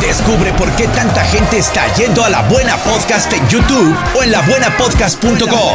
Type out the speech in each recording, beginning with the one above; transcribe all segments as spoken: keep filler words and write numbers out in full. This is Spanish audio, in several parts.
Descubre por qué tanta gente está yendo a La Buena Podcast en YouTube o en la buena podcast punto com.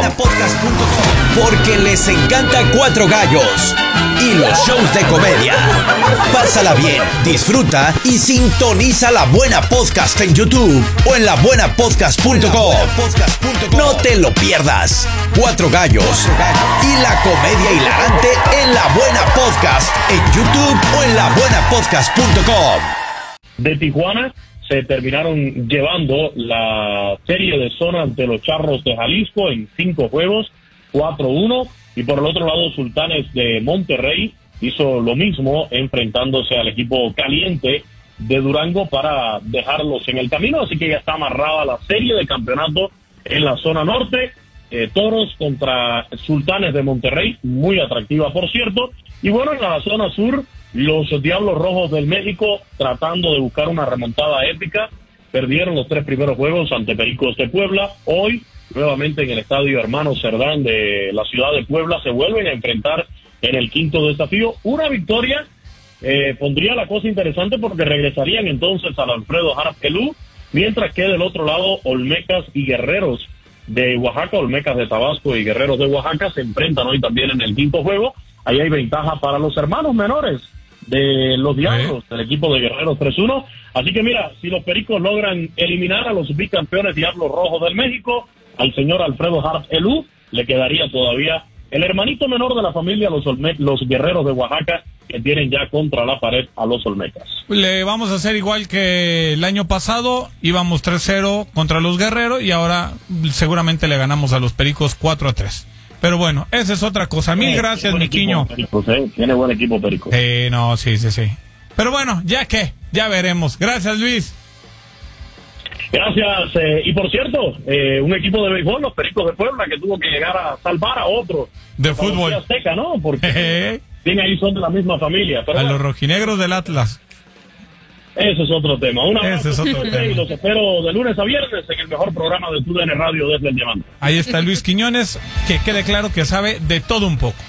Porque les encanta Cuatro Gallos y los shows de comedia. Pásala bien, disfruta y sintoniza La Buena Podcast en YouTube o en la buena podcast punto com. No te lo pierdas. Cuatro Gallos y la comedia hilarante en La Buena Podcast en YouTube o en la buena podcast punto com. De Tijuana se terminaron llevando la serie de zonas de los Charros de Jalisco en cinco juegos, cuatro uno, y por el otro lado Sultanes de Monterrey hizo lo mismo enfrentándose al equipo caliente de Durango para dejarlos en el camino, así que ya está amarrada la serie de campeonato en la zona norte. Eh, Toros contra Sultanes de Monterrey, muy atractiva por cierto, y bueno, en la zona sur los Diablos Rojos del México tratando de buscar una remontada épica, perdieron los tres primeros juegos ante Pericos de Puebla. Hoy, nuevamente en el estadio Hermano Cerdán de la ciudad de Puebla, se vuelven a enfrentar en el quinto desafío. Una victoria eh, pondría la cosa interesante porque regresarían entonces al Alfredo Harp Elú, mientras que del otro lado Olmecas y Guerreros de Oaxaca, Olmecas de Tabasco y Guerreros de Oaxaca se enfrentan hoy también en el quinto juego. Ahí hay ventaja para los hermanos menores de los Diablos, del equipo de Guerreros tres uno. Así que mira, si los Pericos logran eliminar a los bicampeones Diablos Rojos del México, al señor Alfredo Harp Elú, le quedaría todavía el hermanito menor de la familia, los, Olme- los Guerreros de Oaxaca, que tienen ya contra la pared a los Olmecas. Le vamos a hacer igual que el año pasado, íbamos tres cero contra los Guerreros y ahora seguramente le ganamos a los Pericos cuatro a tres. Pero bueno, esa es otra cosa. Mil gracias, mi Quiño. Pericos, ¿eh? Tiene buen equipo Pericos. Eh, no, sí, sí, sí. Pero bueno, ya que, ya veremos. Gracias, Luis. Gracias. Eh, y por cierto, eh, un equipo de béisbol, los Pericos de Puebla, que tuvo que llegar a salvar a otro. De fútbol. Azteca, ¿no? Porque bien ahí son de la misma familia. Pero a bueno, los rojinegros del Atlas. Ese es otro tema. Un abrazo. Ese es otro tema. Y los espero de lunes a viernes en el mejor programa de Tu D N Radio desde el Diamante. Ahí está Luis Quiñones, que quede claro que sabe de todo un poco.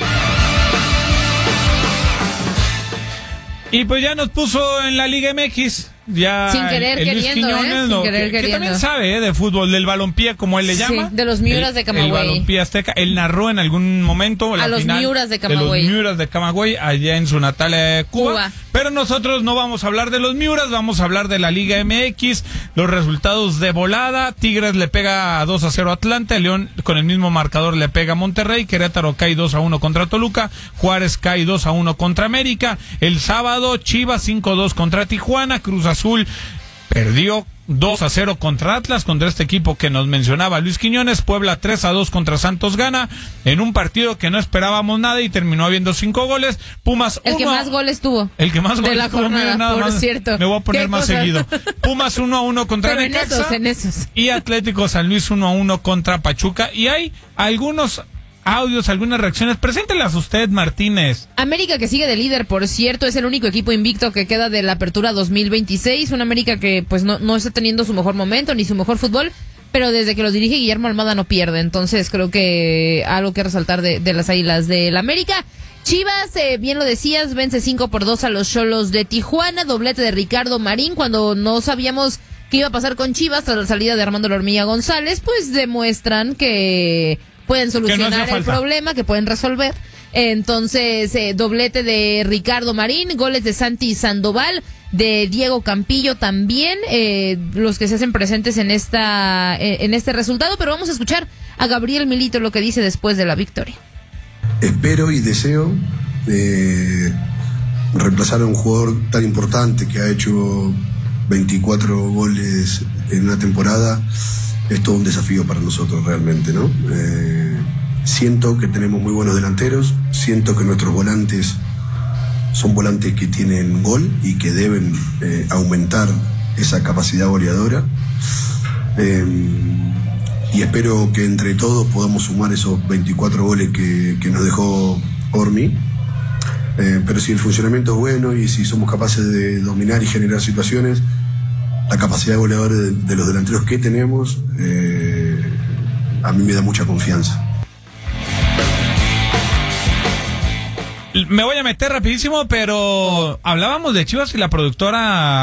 Y pues ya nos puso en la Liga M X. Ya sin querer el, el Luis queriendo, Quiñones, ¿eh? Sin no, querer que, queriendo. Que también sabe, ¿eh? De fútbol, del balompié, como él le llama. Sí, de los Miuras de Camagüey. El balompié azteca. Él narró en algún momento la a los final Miuras de Camagüey. De los Miuras de Camagüey, allá en su natal eh, Cuba. Cuba. Pero nosotros no vamos a hablar de los Miuras, vamos a hablar de la Liga M X, los resultados de volada. Tigres le pega a dos a cero a Atlanta, León con el mismo marcador le pega a Monterrey, Querétaro cae dos a uno contra Toluca, Juárez cae dos a uno contra América. El sábado Chivas cinco a dos contra Tijuana, Cruz Azul perdió dos a cero contra Atlas, contra este equipo que nos mencionaba Luis Quiñones. Puebla tres a dos contra Santos gana, en un partido que no esperábamos nada y terminó habiendo cinco goles. Pumas El uno, que más goles tuvo. El que más de goles la tuvo, jornada, mira, nada por más. cierto. Me voy a poner más cosa? seguido. Pumas uno a uno contra Pero Necaxa. en esos, en esos. Y Atlético San Luis uno a uno contra Pachuca. Y hay algunos audios, algunas reacciones. Preséntelas usted, Martínez. América, que sigue de líder, por cierto, es el único equipo invicto que queda de la apertura dos mil veintiséis. Un América que pues no, no está teniendo su mejor momento ni su mejor fútbol, pero desde que lo dirige Guillermo Almada no pierde. Entonces creo que algo que resaltar de, de las Águilas del América. Chivas, eh, bien lo decías, vence cinco por dos a los Xolos de Tijuana. Doblete de Ricardo Marín cuando no sabíamos qué iba a pasar con Chivas tras la salida de Armando La Hormiga González. Pues demuestran que pueden solucionar no el problema, que pueden resolver. Entonces, eh, doblete de Ricardo Marín, goles de Santi Sandoval, de Diego Campillo también, eh, los que se hacen presentes en esta eh, en este resultado. Pero vamos a escuchar a Gabriel Milito lo que dice después de la victoria. Espero y deseo eh, reemplazar a un jugador tan importante que ha hecho veinticuatro goles en una temporada. Es todo un desafío para nosotros realmente, ¿no? Eh, siento que tenemos muy buenos delanteros, siento que nuestros volantes son volantes que tienen gol y que deben eh, aumentar esa capacidad goleadora. Eh, y espero que entre todos podamos sumar esos veinticuatro goles que, que nos dejó Ormi. Eh, pero si el funcionamiento es bueno y si somos capaces de dominar y generar situaciones, la capacidad goleadora de, de los delanteros que tenemos, eh, a mí me da mucha confianza. Me voy a meter rapidísimo, pero hablábamos de Chivas y la productora